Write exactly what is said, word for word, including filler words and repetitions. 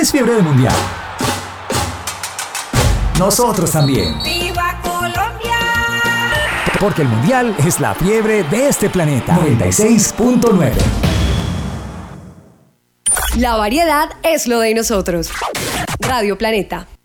¿Tienes fiebre de mundial? Nosotros también. ¡Viva Colombia! Porque el mundial es la fiebre de este planeta. noventa y seis punto nueve. La variedad es lo de nosotros. Radio Planeta.